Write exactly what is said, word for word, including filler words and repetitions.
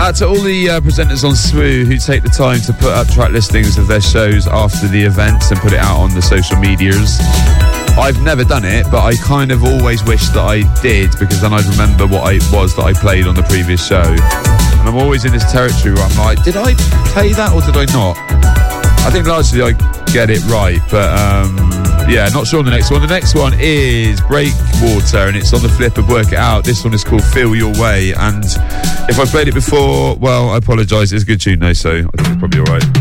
Out to all the uh, presenters on S W O who take the time to put up track listings of their shows after the events and put it out on the social medias. I've never done it, but I kind of always wish that I did, because then I'd remember what it was that I played on the previous show. And I'm always in this territory where I'm like, did I play that or did I not? I think largely I get it right, but um, yeah, not sure on the next one. The next one is Breakwater, and it's on the flip of Work It Out. This one is called Feel Your Way, and if I played it before, well, I apologise. It's a good tune though, so I think it's probably alright.